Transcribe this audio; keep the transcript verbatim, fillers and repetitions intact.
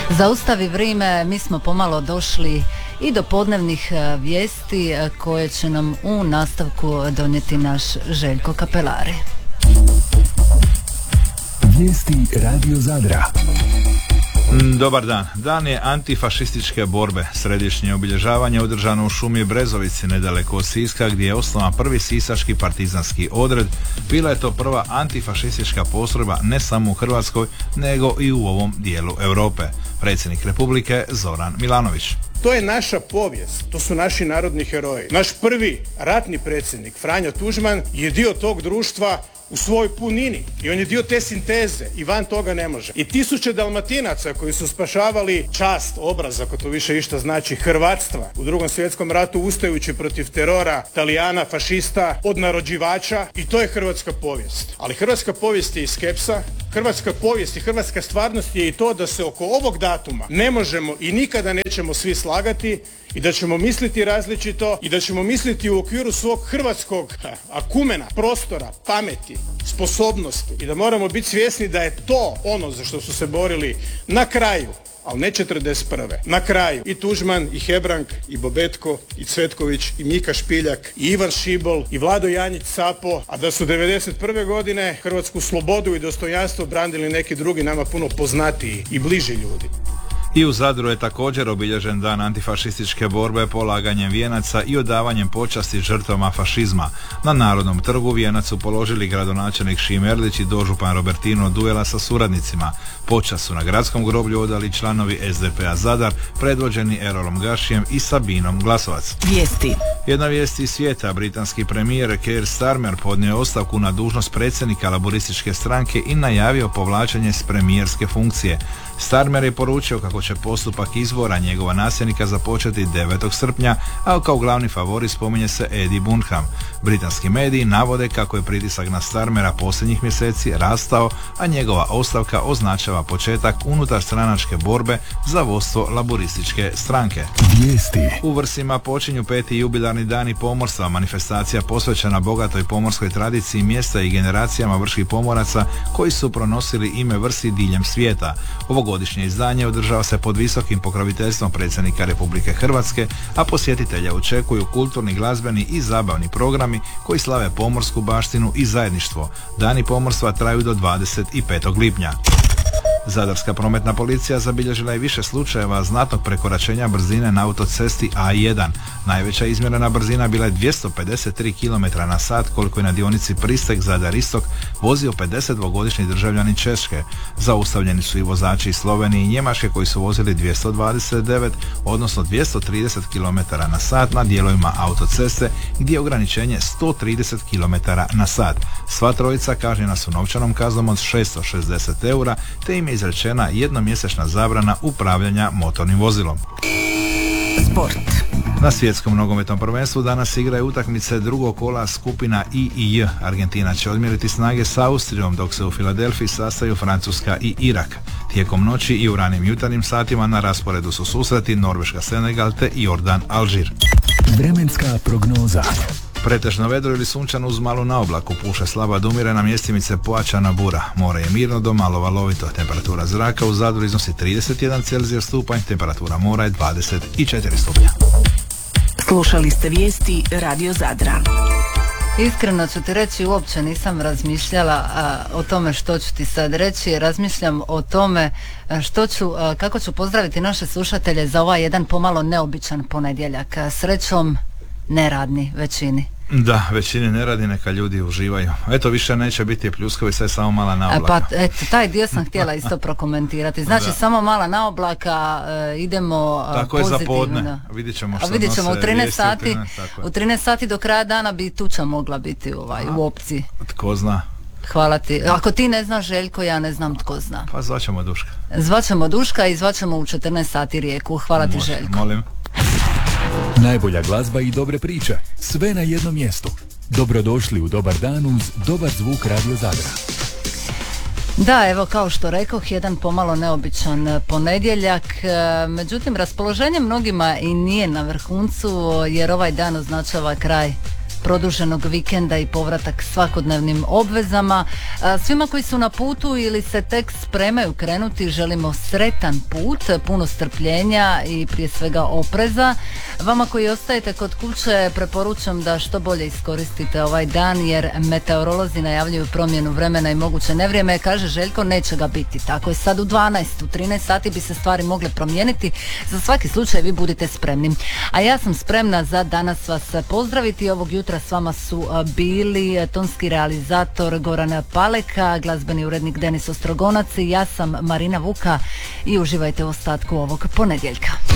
Zaustavi vrijeme, mi smo pomalo došli i do podnevnih vijesti koje će nam u nastavku donijeti naš Željko Kapelari. Vijesti Radio Zadra. Dobar dan. Dan je antifašističke borbe. Središnje obilježavanje održano u šumi Brezovici nedaleko od Siska, gdje je osnovan prvi sisački partizanski odred. Bila je to prva antifašistička postrojba ne samo u Hrvatskoj, nego i u ovom dijelu Europe. Predsjednik Republike Zoran Milanović. To je naša povijest, to su naši narodni heroji. Naš prvi ratni predsjednik Franjo Tuđman je dio tog društva u svojoj punini i on je dio te sinteze i van toga ne može. I tisuće Dalmatinaca koji su spašavali čast, obraz, ako to više išta znači, hrvatstva u Drugom svjetskom ratu ustajući protiv terora Talijana, fašista, odnarođivača, i to je hrvatska povijest. Ali hrvatska povijest je i skepsa, hrvatska povijest i hrvatska stvarnost je i to da se oko ovog datuma ne možemo i nikada nećemo svi slagati i da ćemo misliti različito i da ćemo misliti u okviru svog hrvatskog akumena, prostora, pameti, sposobnosti i da moramo biti svjesni da je to ono za što su se borili na kraju, ali ne četrdeset prve. Na kraju i Tuđman, i Hebrang, i Bobetko, i Cvetković, i Mika Špiljak, i Ivan Šibol, i Vlado Janjić Sapo, a da su devedeset prve godine hrvatsku slobodu i dostojanstvo brandili neki drugi nama puno poznatiji i bliži ljudi. I u Zadru je također obilježen dan antifašističke borbe polaganjem vijenaca i odavanjem počasti žrtvama fašizma. Na Narodnom trgu vijenac su položili gradonačelnik Šime Erlić i dožupan Robertino Duela sa suradnicima. Počast su na gradskom groblju odali članovi es de pe a Zadar, predvođeni Erolom Gašijem i Sabinom Glasovac. Vijesti. Jedna vijest iz svijeta. Britanski premijer Keir Starmer podnio ostavku na dužnost predsjednika laborističke stranke i najavio povlačenje s premijerske funkcije. Starmer je poručio kako će postupak izbora njegova nasljednika započeti devetog srpnja, a kao glavni favorit spominje se Eddie Burnham. Britanski mediji navode kako je pritisak na Starmera posljednjih mjeseci rastao, a njegova ostavka označava početak unutar stranačke borbe za vodstvo laborističke stranke. Vijesti. U Vrsima počinju peti jubilarni dani pomorstva, manifestacija posvećena bogatoj pomorskoj tradiciji mjesta i generacijama vrških pomoraca koji su pronosili ime Vrsi diljem svijeta. Ovogodišnje izdanje održava se pod visokim pokroviteljstvom predsjednika Republike Hrvatske, a posjetitelja očekuju kulturni, glazbeni i zabavni programi koji slave pomorsku baštinu i zajedništvo. Dani pomorstva traju do dvadeset petog lipnja. Zadarska prometna policija zabilježila je više slučajeva znatnog prekoračenja brzine na autocesti A jedan. Najveća izmjerena brzina bila je dvjesto pedeset tri kilometra na sat, koliko je na dionici Pristek Zadar Istok vozio pedesetdvogodišnji državljanin Češke. Zaustavljeni su i vozači iz Slovenije i Njemačke koji su vozili dvjesto dvadeset devet, odnosno dvjesto trideset kilometara na sat na dijelovima autoceste gdje je ograničenje sto trideset kilometara na sat. Sva trojica kažnjena su novčanom kaznom od šesto šezdeset eura, te im je izrečena jednomjesečna zabrana upravljanja motornim vozilom. Sport. Na svjetskom nogometnom prvenstvu danas igraju utakmice drugog kola skupina I i J. Argentina će odmjeriti snage s Austrijom, dok se u Filadelfiji sastaju Francuska i Irak. Tijekom noći i u ranim jutarnjim satima na rasporedu su susreti Norveška Senegal te Jordan Alžir. Vremenska prognoza. Pretežno vedro ili sunčano uz malu naoblaku, puše slaba do umjerena, mjestimice pojačana bura. More je mirno do malo valovito. Temperatura zraka u Zadru iznosi trideset jedan Celzijus stupanj, temperatura mora je dvadeset četiri stupnja. Slušali ste vijesti Radio Zadra. Iskreno ću ti reći, uopće nisam razmišljala a, o tome što ću ti sad reći. Razmišljam o tome a, što ću, a, kako ću pozdraviti naše slušatelje za ovaj jedan pomalo neobičan ponedjeljak. Srećom neradni većini. Da, većini ne radi, neka ljudi uživaju. Eto, više neće biti pljuskovi, sve samo mala naoblaka. Pa, eto, taj dio sam htjela isto prokomentirati. Znači, da. Samo mala naoblaka, e, idemo tako pozitivno. Tako je za podne. Vidjet ćemo što vidjet ćemo nose u trinaest sati, u trinaest, u trinaest sati do kraja dana bi tuča mogla biti ovaj, u opciji. Tko zna? Hvala ti. Ako ti ne znaš, Željko, ja ne znam tko zna. Pa zvaćemo Duška. Zvaćemo Duška i zvaćemo u četrnaest sati Rijeku. Hvala ti, Može, Željko. Molim. Najbolja glazba i dobre priče, sve na jednom mjestu. Dobrodošli u Dobar dan uz dobar zvuk Radio Zadra. Da, evo kao što rekoh, jedan pomalo neobičan ponedjeljak, međutim raspoloženje mnogima i nije na vrhuncu jer ovaj dan označava kraj produženog vikenda i povratak svakodnevnim obvezama. Svima koji su na putu ili se tek spremaju krenuti želimo sretan put, puno strpljenja i prije svega opreza. Vama koji ostajete kod kuće preporučam da što bolje iskoristite ovaj dan jer meteorolozi najavljuju promjenu vremena i moguće nevrijeme. Kaže Željko, neće ga biti. Tako je sad u dvanaest, u trinaest sati bi se stvari mogle promijeniti. Za svaki slučaj vi budite spremni. A ja sam spremna za danas vas pozdraviti. Ovog jutra s vama su bili tonski realizator Goran Paleka, glazbeni urednik Denis Ostrogonac i ja sam Marina Vuka i uživajte u ostatku ovog ponedjeljka.